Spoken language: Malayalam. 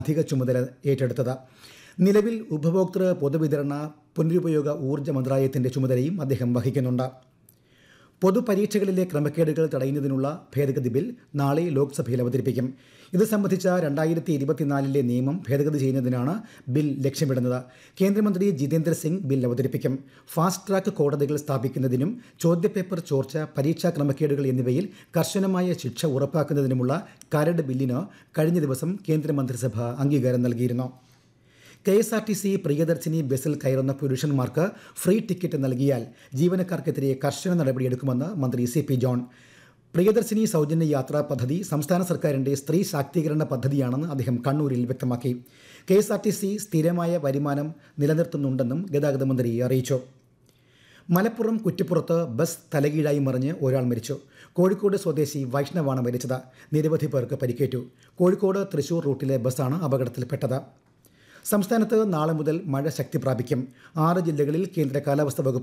അധിക ചുമതല ഏറ്റെടുത്തത്. നിലവിൽ ഉപഭോക്തൃ പൊതുവിതരണ പുനരുപയോഗ ഊർജ്ജ മന്ത്രാലയത്തിന്റെ ചുമതലയും അദ്ദേഹം വഹിക്കുന്നുണ്ട്. പൊതുപരീക്ഷകളിലെ ക്രമക്കേടുകൾ തടയുന്നതിനുള്ള ഭേദഗതി ബിൽ നാളെ ലോക്സഭയിൽ അവതരിപ്പിക്കും. ഇത് സംബന്ധിച്ച 2024 നിയമം ഭേദഗതി ചെയ്യുന്നതിനാണ് ബിൽ ലക്ഷ്യമിടുന്നത്. കേന്ദ്രമന്ത്രി ജിതേന്ദ്ര സിംഗ് ബിൽ അവതരിപ്പിക്കും. ഫാസ്റ്റ് ട്രാക്ക് കോടതികൾ സ്ഥാപിക്കുന്നതിനും ചോദ്യപേപ്പർ ചോർച്ച, പരീക്ഷാ ക്രമക്കേടുകൾ എന്നിവയിൽ കർശനമായ ശിക്ഷ ഉറപ്പാക്കുന്നതിനുമുള്ള കരട് ബില്ലിന് കഴിഞ്ഞ ദിവസം കേന്ദ്രമന്ത്രിസഭ അംഗീകാരം നൽകിയിരുന്നു. KSRTC പ്രിയദർശിനി ബസ്സിൽ കയറുന്ന പുരുഷന്മാർക്ക് ഫ്രീ ടിക്കറ്റ് നൽകിയാൽ ജീവനക്കാർക്കെതിരെ കർശന നടപടിയെടുക്കുമെന്ന് മന്ത്രി CP ജോൺ. പ്രിയദർശിനി സൗജന്യ യാത്രാ പദ്ധതി സംസ്ഥാന സർക്കാരിന്റെ സ്ത്രീ ശാക്തീകരണ പദ്ധതിയാണെന്ന് അദ്ദേഹം കണ്ണൂരിൽ വ്യക്തമാക്കി. KSRTC സ്ഥിരമായ വരുമാനം നിലനിർത്തുന്നുണ്ടെന്നും ഗതാഗത മന്ത്രി അറിയിച്ചു. മലപ്പുറം കുറ്റിപ്പുറത്ത് ബസ് തലകീഴായി മറിഞ്ഞ് ഒരാൾ മരിച്ചു. കോഴിക്കോട് സ്വദേശി വൈഷ്ണവാണ് മരിച്ചത്. നിരവധി പേർക്ക് പരിക്കേറ്റു. കോഴിക്കോട് തൃശൂർ റൂട്ടിലെ ബസ്സാണ് അപകടത്തിൽപ്പെട്ടത്. സംസ്ഥാനത്ത് നാളെ മുതൽ മഴ ശക്തി പ്രാപിക്കും. 6 ജില്ലകളിൽ കേന്ദ്ര കാലാവസ്ഥാ വകുപ്പ്